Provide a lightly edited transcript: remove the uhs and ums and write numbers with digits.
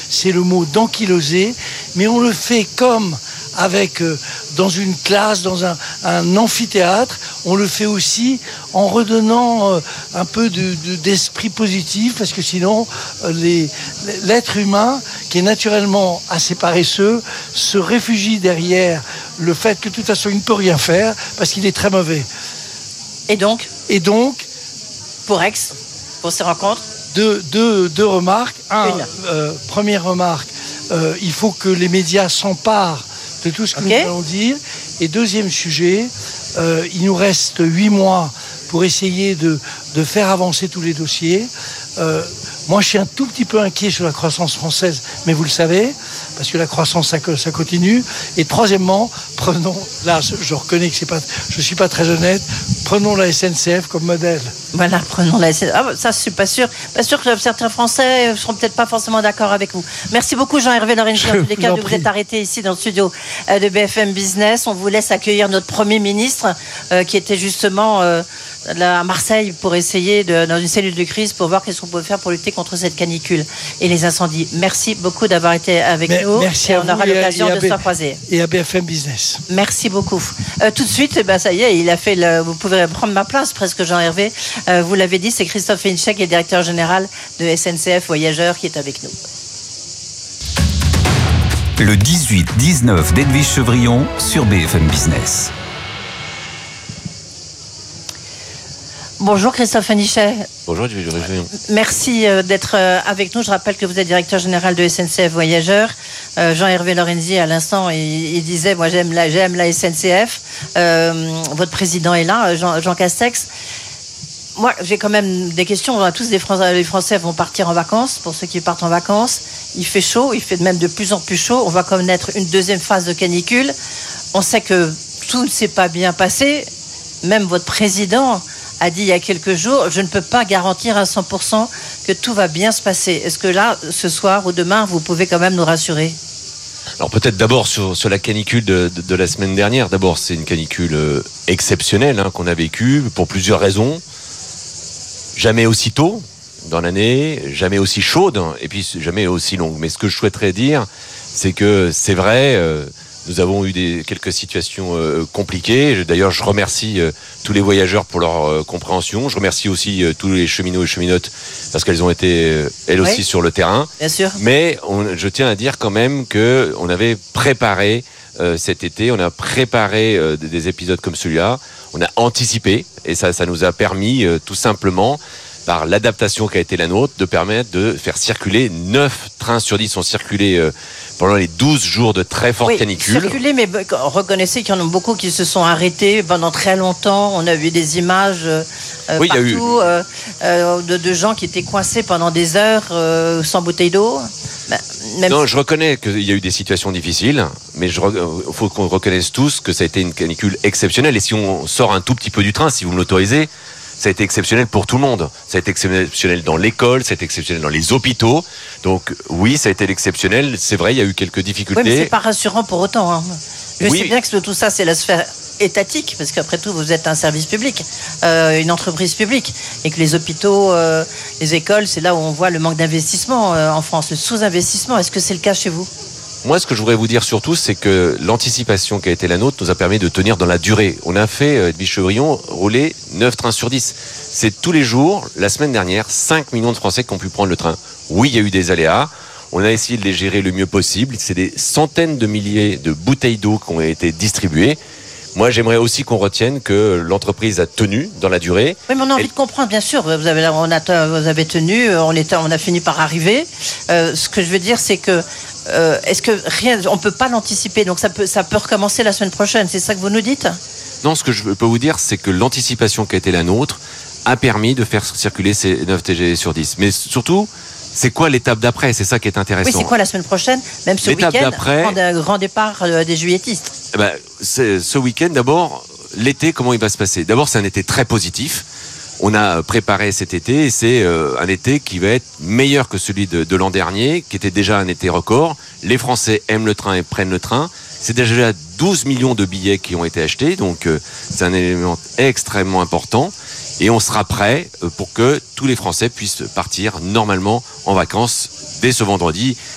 c'est le mot d'ankyloser, mais on le fait comme avec dans une classe, dans un amphithéâtre. On le fait aussi en redonnant un peu d'esprit positif, parce que sinon l'être humain, qui est naturellement assez paresseux, se réfugie derrière le fait que de toute façon il ne peut rien faire parce qu'il est très mauvais. Et donc pour Aix, pour ces rencontres, deux remarques. Première remarque, il faut que les médias s'emparent de tout ce que nous allons dire. Et deuxième sujet, il nous reste 8 mois pour essayer de faire avancer tous les dossiers. Moi, je suis un tout petit peu inquiet sur la croissance française, mais vous le savez, parce que la croissance, ça continue. Et troisièmement, je reconnais que je ne suis pas très honnête, prenons la SNCF comme modèle. Voilà, prenons la SNCF. Ça, je suis pas sûr que certains Français ne seront peut-être pas forcément d'accord avec vous. Merci beaucoup, Jean-Hervé Lorenzi. En tous les cas, vous êtes arrêté ici dans le studio de BFM Business. On vous laisse accueillir notre Premier ministre, qui était justement à Marseille pour essayer, dans une cellule de crise, pour voir qu'est-ce qu'on peut faire pour lutter contre cette canicule et les incendies. Merci beaucoup d'avoir été avec nous. Merci à vous. On aura l'occasion de se croiser. Et à BFM Business. Merci beaucoup. Tout de suite, ça y est, vous pouvez prendre ma place presque, Jean-Hervé. Vous l'avez dit, c'est Christophe Fénichet, qui est directeur général de SNCF Voyageurs, qui est avec nous. Le 18-19 d'Edwige Chevrillon sur BFM Business. Bonjour Christophe Fénichet. Bonjour Edwige Chevrillon. Merci d'être avec nous. Je rappelle que vous êtes directeur général de SNCF Voyageurs. Jean-Hervé Lorenzi, à l'instant, il disait, moi j'aime la SNCF. Votre président est là, Jean Castex. Moi, j'ai quand même des questions. Tous les Français vont partir en vacances. Pour ceux qui partent en vacances, il fait chaud, il fait même de plus en plus chaud. On va connaître une deuxième phase de canicule. On sait que tout ne s'est pas bien passé. Même votre président a dit il y a quelques jours, je ne peux pas garantir à 100% que tout va bien se passer. Est-ce que là, ce soir ou demain, vous pouvez quand même nous rassurer ? Alors peut-être d'abord sur la canicule de la semaine dernière. D'abord, c'est une canicule exceptionnelle qu'on a vécue pour plusieurs raisons. Jamais aussi tôt dans l'année, jamais aussi chaude, et puis jamais aussi longue. Mais ce que je souhaiterais dire, c'est que c'est vrai, nous avons eu quelques situations compliquées. D'ailleurs, je remercie tous les voyageurs pour leur compréhension. Je remercie aussi tous les cheminots et cheminotes parce qu'elles ont été, elles aussi, sur le terrain. Bien sûr. Mais je tiens à dire quand même qu'on avait préparé cet été, on a préparé des épisodes comme celui-là. On a anticipé et ça nous a permis tout simplement, par l'adaptation qui a été la nôtre, de permettre de faire circuler 9 trains sur 10 ont circulé pendant les 12 jours de très forte canicule. Circuler, mais reconnaissez qu'il y en a beaucoup qui se sont arrêtés pendant très longtemps. On a vu des images partout de gens qui étaient coincés pendant des heures sans bouteille d'eau. Non, je reconnais qu'il y a eu des situations difficiles, mais il faut qu'on reconnaisse tous que ça a été une canicule exceptionnelle. Et si on sort un tout petit peu du train, si vous me l'autorisez, ça a été exceptionnel pour tout le monde. Ça a été exceptionnel dans l'école, ça a été exceptionnel dans les hôpitaux. Donc oui, ça a été exceptionnel. C'est vrai, il y a eu quelques difficultés. Oui, mais c'est pas rassurant pour autant. Je sais bien que tout ça, c'est la sphère étatique, parce qu'après tout, vous êtes un service public, une entreprise publique, et que les hôpitaux, les écoles, c'est là où on voit le manque d'investissement en France, le sous-investissement. Est-ce que c'est le cas chez vous ? Moi, ce que je voudrais vous dire surtout, c'est que l'anticipation qui a été la nôtre nous a permis de tenir dans la durée. On a fait, Edwige Chevrillon, rouler 9 trains sur 10. C'est tous les jours, la semaine dernière, 5 millions de Français qui ont pu prendre le train. Oui, il y a eu des aléas. On a essayé de les gérer le mieux possible. C'est des centaines de milliers de bouteilles d'eau qui ont été distribuées. Moi, j'aimerais aussi qu'on retienne que l'entreprise a tenu dans la durée. Oui, mais on a envie de comprendre, bien sûr. Vous avez tenu, on a fini par arriver. Ce que je veux dire, c'est que est-ce que on peut pas l'anticiper, donc ça peut recommencer la semaine prochaine. C'est ça que vous nous dites ? Non, ce que je peux vous dire, c'est que l'anticipation qui a été la nôtre a permis de faire circuler ces 9 TGV sur 10. Mais surtout, c'est quoi l'étape d'après ? C'est ça qui est intéressant. Oui, c'est quoi la semaine prochaine ? Même ce week-end, grand départ des juilletistes. Ce week-end, d'abord, l'été, comment il va se passer ? D'abord, c'est un été très positif. On a préparé cet été et c'est un été qui va être meilleur que celui de l'an dernier, qui était déjà un été record. Les Français aiment le train et prennent le train. C'est déjà 12 millions de billets qui ont été achetés, donc c'est un élément extrêmement important. Et on sera prêt pour que tous les Français puissent partir normalement en vacances dès ce vendredi